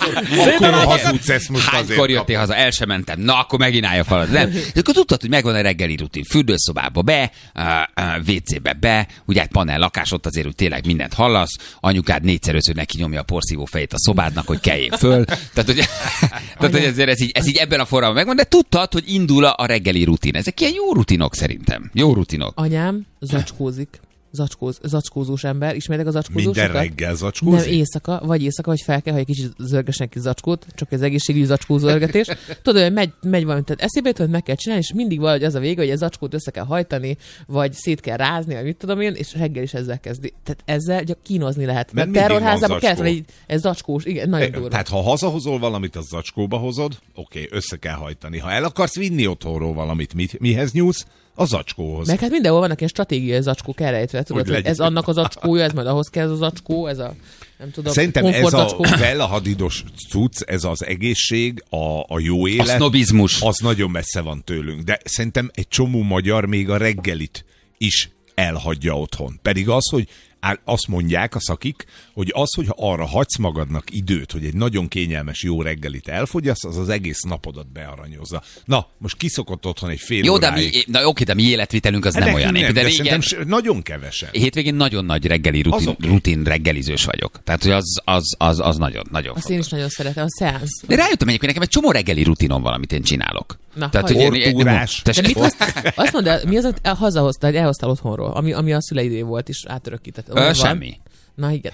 Akkor hazudsz, ezt most azért. Hánykor jöttél haza? El sem mentem. Na, akkor megint állj a falad. Nem. De akkor tudtad, hogy megvan a reggeli rutin. Fürdőszobába be, WC-be be, ugye egy panel lakás, ott azért, hogy tényleg mindent hallasz. Anyukád 4x5 neki nyomja a porszívó fejét a szobádnak, hogy kelljél föl. Tehát, hogy ezért ez így ebben a formában megvan, de tudtad, hogy indul a reggeli rutin. Ezek ilyen jó rutinok szerintem. Jó rutinok. Anyám zacskózik. Zacskózós ember. Ismertek a zacskózósokat? Minden reggel zacskózik? Nem, éjszaka, vagy fel kell, hogy egy kicsit zörgesnek ki zacskót, csak az egészségügyi zacskózörgetés. Tudod, hogy megy valami, tehát eszébe jut, hogy meg kell csinálni, és mindig valahogy az a vége, hogy a zacskót össze kell hajtani, vagy szét kell rázni, vagy mit tudom én, és reggel is ezzel kezdi. Tehát ezzel csak kínozni lehet. Mert terrorházában kellett volna egy zacskós, igen, nagyon durva. Tehát ha hazahozol valamit, az zacskóba hozod, oké, össze kell hajtani. Ha el akarsz vinni otthonról valamit, mihez nyúlsz? A zacskóhoz. Meg hát mindenhol vannak ilyen stratégiai zacskók elrejtve, tudod, hogy ez annak az zacskója, ez majd ahhoz kell ez a zacskó, ez a, nem tudom, szerintem ez a velahadidos cucc, ez az egészség, a jó élet. A sznobizmus. Az nagyon messze van tőlünk. De szerintem egy csomó magyar még a reggelit is elhagyja otthon. Pedig az, hogy azt mondják a szakik, hogy az, hogyha arra hagysz magadnak időt, hogy egy nagyon kényelmes jó reggelit elfogyaszt, az az egész napodat bearanyozza. Na, most kiszokott otthon egy fél jó, óráig. de mi életvitelünk az nem olyan. Nem, de szerintem nagyon kevesen. Hétvégén nagyon nagy reggeli rutin reggelizős vagyok. Tehát, hogy az nagyon fontos. Azt én is nagyon szeretem, a szeánsz. De rájöttem egyébként, nekem egy csomó reggeli rutinom van, amit én csinálok. Na, tehát, hogy azt mondd, mi az, hogy hazahoztad, elhoztál otthonról, ami a szüleidé volt, és átörökített. Semmi. Na igen.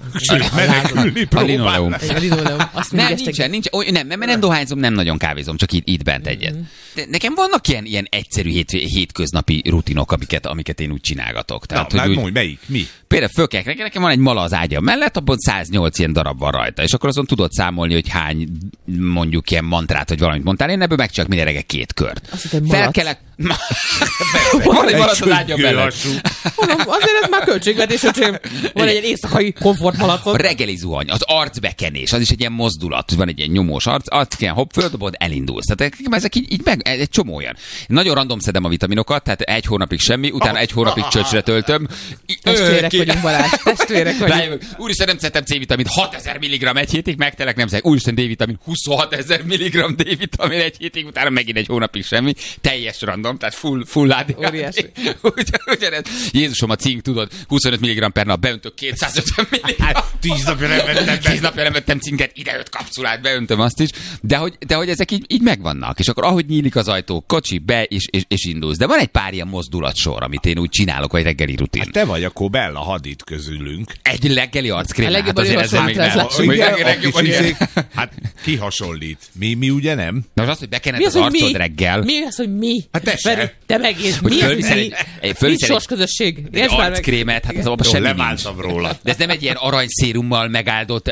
A linoleum. Nincs. Nem dohányzom, nem nagyon kávézom, csak itt bent egyet. De nekem vannak ilyen egyszerű hétköznapi rutinok, amiket én úgy csinálgatok. Tehát, na, mondj, melyik? Mi? Például fölkelek, nekem van egy mala az ágyam mellett, abban 108 ilyen darab van rajta, és akkor azon tudod számolni, hogy hány mondjuk ilyen mantrát, vagy valamit mondtál, én ebből megcsinálok minden reggel 2 kört. Felkelek. Van egy malac az ágyam mellett. Azért ez már költségvetés, hogy van egy éjszakai komfortmalacot. A reggeli zuhany, az arcbekenés, az is egy ilyen mozdulat, van egy ilyen nyomós arc kell, hopp, földobod, elindulsz. Tehát ezek így egy csomó olyan. Nagyon random szedem a vitaminokat, tehát 1 hónapig semmi, utána 1 hónapig csöcsre töltöm. Testvérek vagyunk, Balázs, testvérek vagyunk. Úristen, nem szedtem C-vitamint, 6000 mg egy hétig, megtelek, nem szedek. Úristen, D-vitamin, 26000 mg D-vitamin egy hétig, utána megint 1 hónapig semmi. Teljes random, tehát full ládi. Óriási. Jézusom, a cink, tudod, 25 mg per nap, beöntök 250 mg. 10 napja nem vettem cinket, ide 5 kapszulát, beöntöm azt is. De hogy ezek így megvannak. És akkor ahogy nyílik az ajtó, kocsi, be és indulsz. De van egy pár ilyen mozdulatsor, amit én úgy csinálok, vagy reggeli rutin. Hát te vagy akkor Bella Hadid közülünk. Egy reggeli arckrém. Hát azért ezzel még nem. Hát ki hasonlít? Mi ugye nem? Na az, hogy bekened az arcod reggel. Mi az, hogy mi? Hát te se. Te megint. Mi az, hogy mi? Mi sors közösség? Egy arckrémet, hát az abban semmi nincs. Leváltam róla. De ez nem egy ilyen aranyszérummal megáldott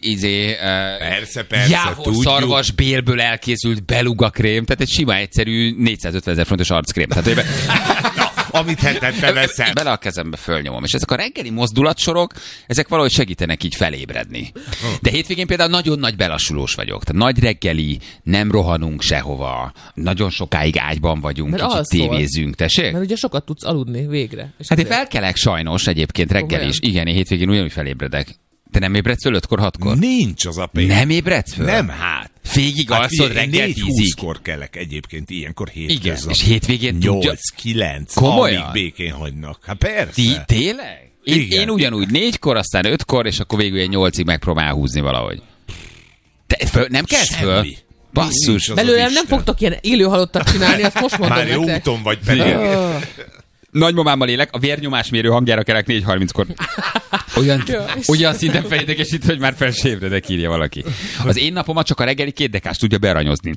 persze, Jávor szarvas bélből elkészült beluga krém, tehát egy sima egyszerű 450 000 forintos arckrém. Tehát, amit hetente veszem. Bele a kezembe fölnyomom. És ezek a reggeli mozdulatsorok, ezek valahogy segítenek így felébredni. De hétvégén például nagyon nagy belassulós vagyok. Tehát nagy reggeli, nem rohanunk sehova, nagyon sokáig ágyban vagyunk, mert kicsit tévézünk. Tessék? Mert ugye sokat tudsz aludni végre. És hát én felkelek sajnos egyébként reggel is. Igen, én hétvégén ugyanúgy felébredek. Te nem ébredsz föl 5-kor, 6-kor? Nincs az a pénz. Nem ébredsz föl? Nem, hát. Végig alszod reggel 10-ig. 4-20-kor kelek egyébként, ilyenkor hétköznap. Igen, és hétvégén 8-9, amíg békén hagynak. Hát persze. Tényleg? Én ugyanúgy 4-kor, aztán 5-kor, és akkor végül 8-ig megpróbál húzni valahogy. Nem kezd föl? Basszus. Belőlem nem fogtok ilyen élő halottat csinálni, azt most mondom nektek. Már jó úton vagy pedig. Nagymamámmal élek, a vérnyomásmérő hangjára kelek 4:30-kor. Olyan szinten felidegesít, hogy már fel se ébredek, írja valaki. Az én napomat csak a reggeli 2 dekás tudja bearanyozni.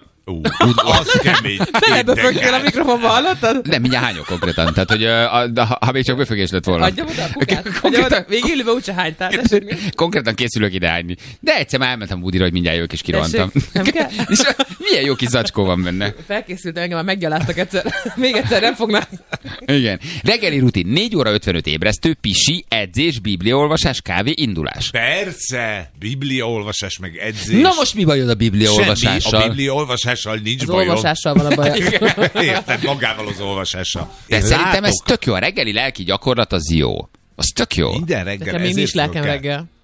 Az kemény. Te befögtél a mikrofonba, hallottad? Nem, mindjárt hányok konkrétan. Tehát, hogy ha még csak befögés lett volna. Adjam oda a kukát. Még élőbe úgyse hánytál. Konkrétan készülök ide hányni. De egyszer már elmentem Woodira, hogy mindjárt jövök és kirohantam. Nem kell? És milyen jó kis zacskó van benne. Felkészült, engem már meggyaláztak egyszer. Még egyszer nem fognak. Igen. Reggeli rutin. 4 óra 55 ébresztő, pisi, edzés, bibliaolvasás, kávé, indulás. Persze. Bibliaolvasás meg edzés. Na most mi bajod a bibliaolvasással? Semmi. A bibliaolvasással nincs az bajom. olvasással van a baj. Érted, magával az olvasással. De szerintem ez tök jó. A reggeli lelki gyakorlat az jó. Az tök jó. Minden reggel. Nekem én is lelkem reggel.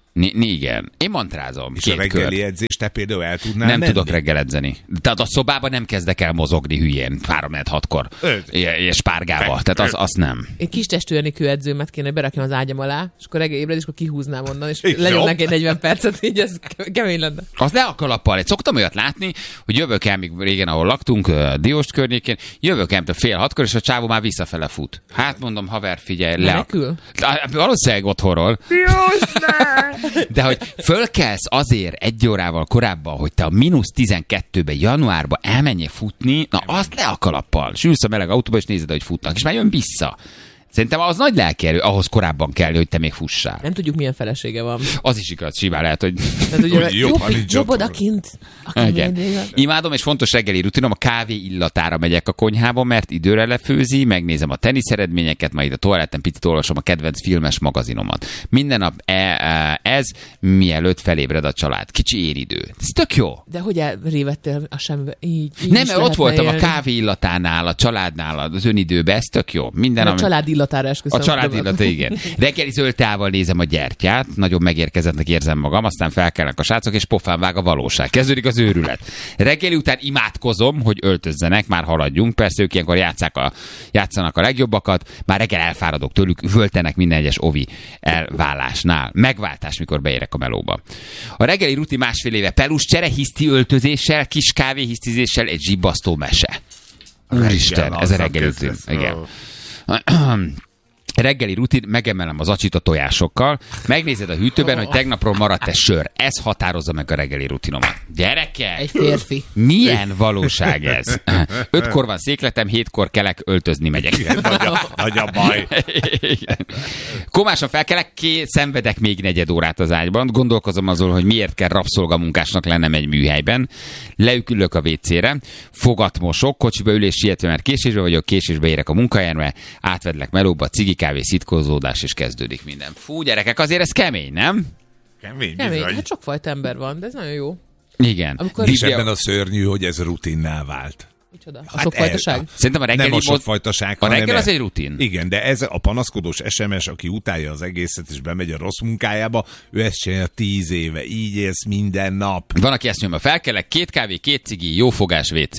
Igen. Én mantrázom. És a reggeli edzést te például el tudnál Nem menni? tudok reggel edzeni. Tehát a szobában nem kezdek el mozogni hülyén 3-6-kor. És spárgával. Tehát az nem. Egy kis testőrni kőedzőmet kéne, berakjam az ágyam alá, és akkor reggel ébred, és akkor kihúznám onnan, és Jó. lenyomnak egy 40 percet, így ez kemény lenne. Az le a kalappal. Szoktam olyat látni, hogy jövök el, még régen, ahol laktunk, Dióst környékén, jövök el, 5:30, és a csávó már visszafele fut. Hát mondom, haver, figyelj, Menekül? Valószínűleg otthonról. De hogy fölkelsz azért 1 órával korábban, hogy te a -12-ben januárban elmenjél futni, na azt le a kalappal. És ülsz a meleg autóba, és nézed, hogy futnak, és már jön vissza. Szerintem az nagy lelkierő, ahhoz korábban kell, hogy te még fussál. Nem tudjuk, milyen felesége van. Az is igaz, simán lehet, hogy... Tehát ugye, Úgy jobb, ha nincs jobb otthon. odakint. Igen. Imádom, és fontos reggeli rutinom, a kávé illatára megyek a konyhába, mert időre lefőzi, megnézem a teniszeredményeket, majd a toaletten picit olvasom a kedvenc filmes magazinomat. Minden nap ez, mielőtt felébred a család. Kicsi éridő. Ez tök jó. De hogy elrévettél a semmibe? Így Nem, is mert ott lehetne voltam a élni. kávé illatánál, a családnál, az önidőben, ez tök jó. Minden, A ami... család illatára esküszöm. A család illata, igen. Reggeli zöldtával nézem a gyertyát, nagyon megérkezettnek érzem magam, aztán felkelnek a srácok, és pofán vág a valóság. Kezdődik az őrület. Reggeli után imádkozom, hogy öltözzenek, már haladjunk. Persze ők ilyenkor játszanak a legjobbakat, már reggel elfáradok tőlük, völtenek minden egyes ovi elválásnál. Megváltás, mikor beérek a melóba. A reggeli rutin 1,5 éve peluscsere, hiszti öltözéssel, kis kávé hisztizéssel, egy zsibbasztó mese. Úristen, ez a reggeli rutin. Igen. Reggeli rutin, megemelem az acsit a tojásokkal, megnézed a hűtőben, hogy tegnapról maradt-e sör. Ez határozza meg a reggeli rutinomat. Gyerekek! Egy férfi. Milyen valóság ez? 5-kor van székletem, 7-kor kelek, öltözni megyek. Nagy a baj. Igen. Komásan felkelek, szenvedek még 4 órát az ágyban, gondolkozom azon, hogy miért kell rabszolgamunkásnak lennem egy műhelyben, leülök a WC-re, fogat mosok, kocsiba ülés sietve, mert késésbe vagyok, késésbe érek a munkahelyemre, átvedlek melóba, cigi kávé, szitkozódás, és kezdődik minden. Fú, gyerekek, azért ez kemény, nem? Kemény, Kemény. bizony. Hát sokfajta ember van, de ez nagyon jó. Igen. Amikor- És ebben a szörnyű, hogy ez rutinná vált. Micsoda? A Hát sokfajtaság? Szerintem a reggeli Nem a sokfajtaság, a reggel hanem az egy rutin. Igen, de ez a panaszkodós SMS, aki utálja az egészet, és bemegy a rossz munkájába, ő ezt csinálja 10 éve. Így élsz minden nap. Van, aki ezt nyomja, felkelek, 2 kávé, 2 cigi, jófogás WC.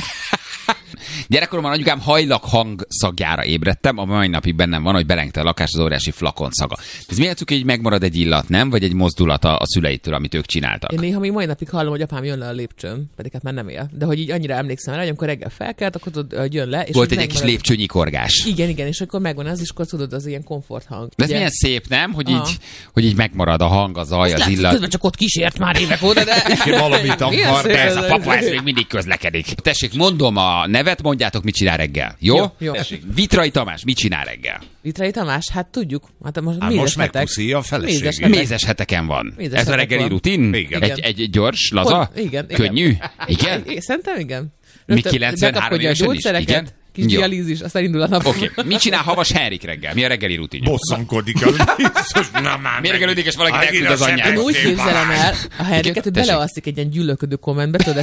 Gyerekkoromban anyukám hajlak hang szagjára ébredtem, a mai napig bennem van, hogy belengte a lakás az óriási flakon szaga. Ez milyen cuki, hogy megmarad egy illat, nem? Vagy egy mozdulat a szüleitől, amit ők csináltak. Én néha még mai napig hallom, hogy apám jön le a lépcsőn, pedig hát már nem él. De hogy így annyira emlékszem rá, hogy amikor reggel felkelt, akkor tudod, hogy jön le. És Volt így egy kis megmarad- lépcsőnyikorgás. Igen, és akkor megvan az, és akkor tudod, az ilyen komforthang. De ez Ugye? milyen szép, nem? Hogy Aha. így megmarad a hang, a zaj, az Lehet, illat. közben csak ott kísért már évek óta, de... Valamit Milyen akar, szép Ez a ez. papa, ez még mindig közlekedik. Tessék, mondom a nevet, mondjátok, mit csinál reggel. Jó? Jó. Tessék, Vitrai Tamás, mit csinál reggel? Vitrai Tamás, hát tudjuk. Hát most, Hát mézes most hetek. megpuszíja a Mézes feleségét. hetek. Mézes heteken van. Mézes Ez a hetek reggeli van. rutin? Igen. Egy gyors, laza? Igen. Könnyű? Igen? Szerintem igen. Mi Rögtön 93 bekapkodja a évesen is? gyógyszereket, Igen? kis Jó. dialízis, aztán indul a nap. Oké. Mit csinál Havas Henrik reggel? Mi a reggeli rutinja? Bosszankodik. Biztos, na már. Miért reggel és valaki Megint elküld az a anyjára? Én úgy sebesség képzelem Balázs. el a Henriket, hogy tessék. belealszik egy ilyen gyűlölködő kommentbe, tudod,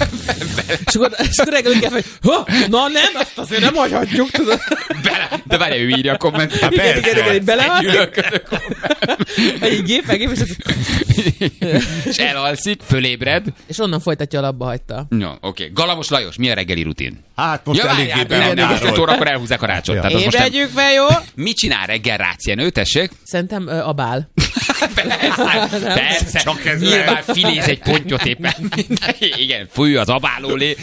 és akkor reggel úgy kell, hogy na nem, azt azért nem hagyhatjuk, tudod. De várja, ő írja a kommentet. Hát Igen, persze. igen, így belealszik, Gyűlölködő egy gép, és, és elalszik, fölébred. és onnan folytatja, a labba hagyta. Jó, oké. Galamos Lajos, mi a reggeli rutin? Hát most eléggé nem, 5 órakor elhúzzák a rácsot. Ja. Tehát az most nem... Ébredjük fel, jó? Mit csinál reggel Rácjenő, tessék? Szerintem a bál. Persze, Csak ez nyilván lehet. filéz egy pontyot éppen. Igen, fúj az abálólé.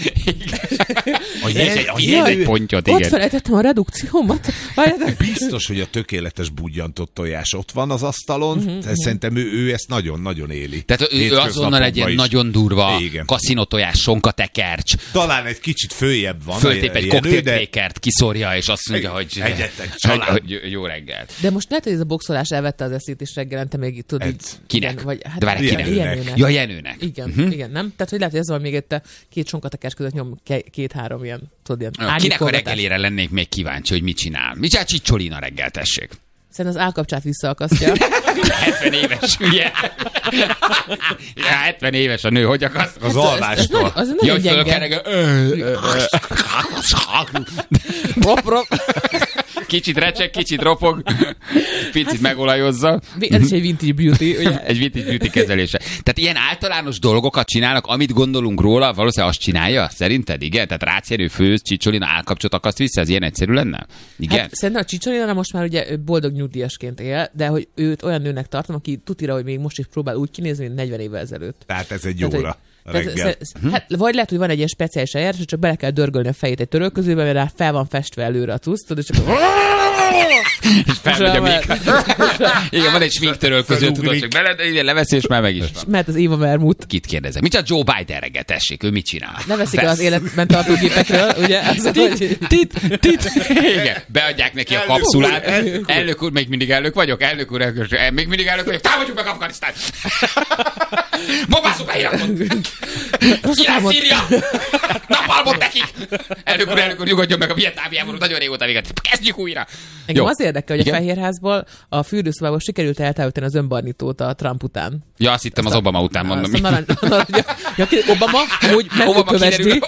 Filéz egy pontyot, Ott igen. felejtettem a redukciómat. Várjátok. Biztos, hogy a tökéletes budjantott tojás ott van az asztalon. Tehát szerintem ő ezt nagyon-nagyon éli. Tehát ő azonnal Hétköznapokban egy ilyen is. nagyon durva Igen. kaszinotojás, sonkatekercs, Talán egy kicsit följebb van. föltép egy Jenő, de koktélkrékert, kiszorja, és azt mondja, hogy Egyetek, család. hogy jó reggelt. De most lehet, hogy ez a boxolás elvette az eszét, és reggelente még tudod így... Kinek? igen, vagy, hát De várj, kinek? Jenőnek. Ja, Jenőnek. Igen, igen, nem? Tehát, hogy lehet, hogy ez van még itt a két sonkatekás között nyom 2-3 ilyen, tudod, ilyen Kinek a árnyékolgatás. reggelére lennék még kíváncsi, hogy mit csinál? Mit csinál Csicsolina reggel, tessék? Szerintem az állkapcsát visszaakasztja. 70 éves, ugye? Ja, 70 éves a nő, hogy akaszt? az alvástól. Az Ja, nagyon hogy gyenge. fölkereg. Rop, rop. Kicsit recseg, kicsit ropog, picit megolajozza. Ez is egy vintage beauty, ugye? Egy vintage beauty kezelése. Tehát ilyen általános dolgokat csinálnak, amit gondolunk róla, valószínűleg azt csinálja? Szerinted? Igen? Tehát Rácz Jenő főz, Csicsolina állkapcsot akaszt vissza, ez ilyen egyszerű lenne? Igen? Hát, szerintem a Csicsolina most már ugye boldog nyugdíjasként él, de hogy őt olyan nőnek tartom, aki tutira, hogy még most is próbál úgy kinézni, mint 40 évvel ezelőtt. Tehát ez egy óra. Hát, vagy lehet, hogy van egy ilyen speciális eljárás, hogy csak bele kell dörgölni a fejét egy törölközőbe, mert rá fel van festve előre a cucc, tudod, és csak... És felmegy a még. Igen, van egy sminktörölköző, tudod, csak leveszi, és már meg is van. Mert az Éva Vermut. Kit kérdezem? Mit Joe Biden reggel, tessék, ő mit csinál? Ne veszik az életben tartó gépekről, ugye? Tit. Igen, beadják neki a kapszulát. Elnök úr, még mindig elnök vagyok? Még mindig elnök vagyok? Támadjuk meg Afganisztánt! Bombázzuk a Irakot! Király Szíria! Napalmot nekik! Elnök úr, nyugodjon meg a vietnámi háború, nagyon régóta véget. Kezdjük újra! Engem az érdekel, hogy a Fehérházból a fürdőszobából sikerült eltávolítani az önbarnítót a Trump után. Ja, azt hittem az Obama után mondom. Obama, úgy mezőkövesdi.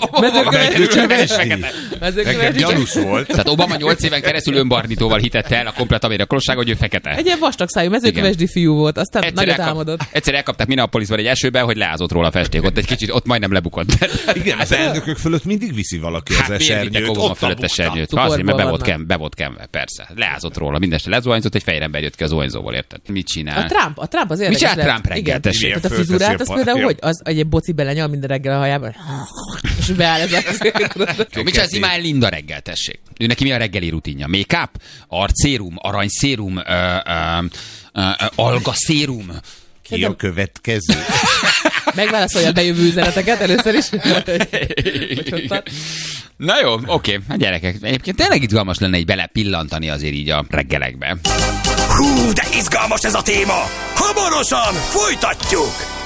Nekem gyanús volt. Tehát Obama 8 éven keresztül önbarnítóval hitette el a komplet amerikai hogy ő fekete. Egy ilyen vastagszájú mezőkövesdi fiú volt, aztán nagyot álmodott. Egyszer elkapták Minneapolisban egy esőben, hogy leázott róla a festék. Ott egy kicsit, ott majdnem lebukott. Igen, az elnökök fölött mindig viszi valaki az esernyőt. Obama fölött esernyőt. Azért, mert be volt kenve, persze. Leázott róla, mindeneste lezuhanyzott, egy fejrember jött ki a zuhanyzóból, érted? Mit csinál? A Trump az érdekes. Mit csinál Trump reggel, tessék? Tehát a frizurát, az például, hogy az egy boci belenyal minden reggel a hajában, és beáll ez a... Mit csinál Imáel Linda reggel, tessék? Ő neki mi a reggeli rutinja? Make-up? Arcszérum? Aranyszérum? Algaszérum? Ki a következő? Megválaszolja a bejövő üzeneteket először is. Na jó, oké. Hát gyerekek, egyébként tényleg izgalmas lenne így belepillantani azért így a reggelekbe. Hú, de izgalmas ez a téma! Hamarosan folytatjuk!